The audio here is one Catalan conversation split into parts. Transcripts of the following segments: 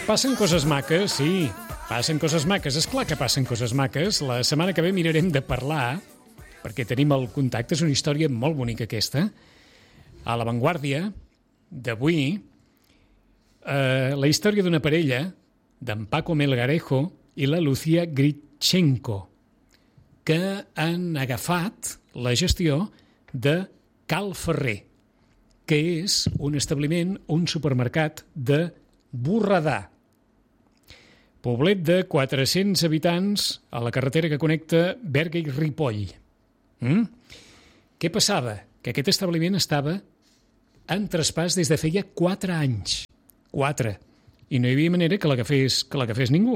Passen coses maques, sí. Passen coses maques. És clar que passen coses maques. La setmana que ve mirarem de parlar, perquè tenim el contacte, és una història molt bonica aquesta. A La Vanguardia d'avui, la història d'una parella, d'en Paco Melgarejo i la Lucía Gritchenko, que han agafat la gestió de Cal Ferrer, que és un establiment, un supermercat de Borredà. Poblet de 400 habitants a la carretera que connecta Berga i Ripoll. Què passava? Que aquest establiment estava en traspàs des de feia 4 anys. 4. I no hi havia manera que l'agafés ningú.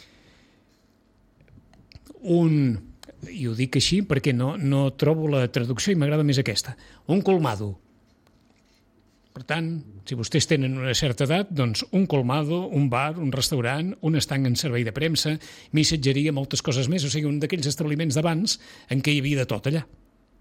I ho dic així perquè no trobo la traducció i m'agrada més aquesta. Un colmado. Per tant, si vostès tenen una certa edat, doncs un colmado, un bar, un restaurant, un estanc en servei de premsa, missatgeria, moltes coses més. O sigui, un d'aquells establiments d'abans en què hi havia de tot allà.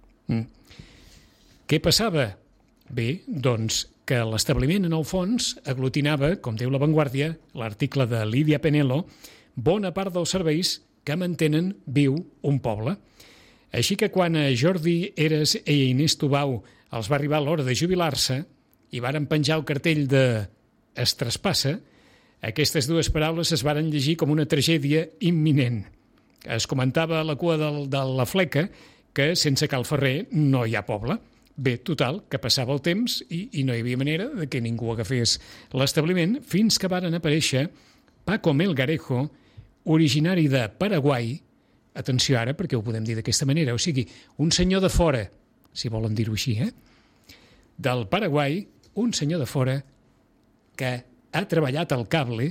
Què passava? Bé, doncs que l'establiment, en el fons, aglutinava, com diu La Vanguardia, l'article de Lídia Penelo, bona part dels serveis que mantenen viu un poble. Així que quan a Jordi Eres i a Inés Tubau els va arribar l'hora de jubilar-se i varen penjar el cartell de es traspassa, aquestes dues paraules es varen llegir com una tragèdia imminent. Es comentava a la cua de la fleca que sense Cal Ferrer no hi ha poble. Bé, total, que passava el temps i no hi havia manera de que ningú agafés l'establiment fins que varen aparèixer Paco Melgarejo, originari de Paraguai, atenció ara perquè ho podem dir d'aquesta manera, o sigui, un senyor de fora, si volen dir-ho així, del Paraguai, un senyor de fora que ha treballat al cable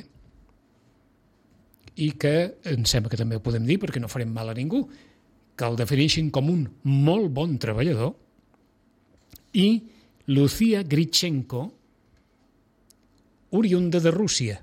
i que, em sembla que també ho podem dir perquè no farem mal a ningú, que el defineixin com un molt bon treballador, i Lucía Gritchenko, oriunda de Rússia.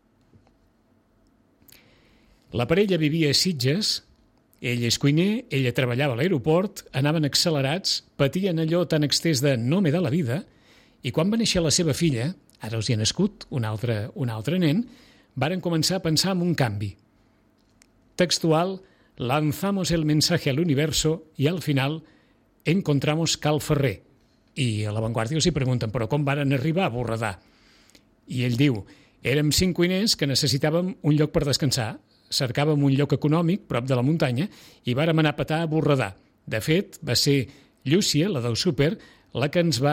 La parella vivia a Sitges, ell és cuiner, ella treballava a l'aeroport, anaven accelerats, patien allò tan extès de no me da la vida, i quan va néixer la seva filla, ara els hi ha nascut un altre nen, varen començar a pensar en un canvi. Textual, lanzamos el mensaje al universo y al final encontramos Cal Ferrer. I a La Vanguardia els hi pregunten, però com varen arribar a Borredà? I ell diu, érem 5 cuiners que necessitàvem un lloc per descansar, cercàvem un lloc econòmic prop de la muntanya i vàrem anar a petar a Borredà. De fet, va ser Llúcia, la del súper, la que ens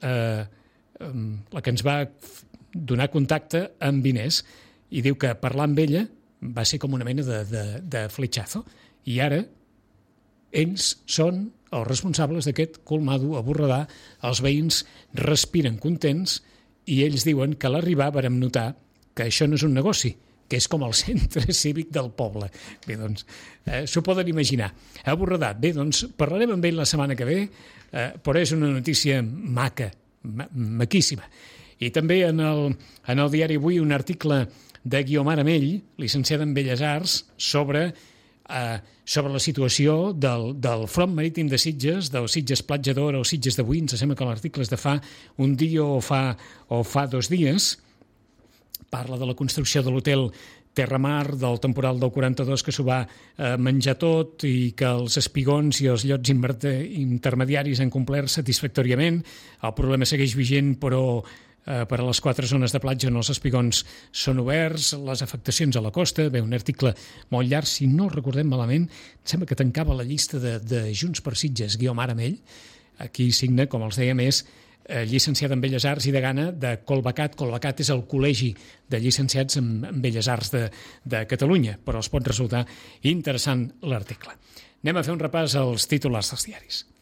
va donar contacte amb Inés, i diu que parlar amb ella va ser com una mena de fletxazo. I ara ells són els responsables d'aquest colmado a Borredà, els veïns respiren contents i ells diuen que a l'arribar vàrem notar que això no és un negoci, que és com el centre cívic del poble. Bé, doncs, s'ho poden imaginar. A Borredà, bé, doncs, parlarem amb ell la setmana que ve, però és una notícia maca, maquíssima. I també en el diari Avui un article de Guiomar Amell, llicenciada en Belles Arts, sobre la situació del front marítim de Sitges, del Sitges Platja d'Or o Sitges d'avui. Ens sembla que l'article és de fa un dia o fa 2 dies. Parla de la construcció de l'hotel Terramar, del temporal del 42 que s'ho va menjar tot i que els espigons i els llots intermediaris han complert satisfactòriament. El problema segueix vigent, però per a les 4 zones de platja on els espigons són oberts, les afectacions a la costa. Bé, un article molt llarg, si no el recordem malament, sembla que tancava la llista de Junts per Sitges, Guiomar Amell. Aquí signa, com els dèiem, és llicenciada en Belles Arts i degana de Colbacat. Colbacat és el col·legi de llicenciats en Belles Arts de Catalunya, però els pot resultar interessant l'article. Anem a fer un repàs als titulars dels diaris.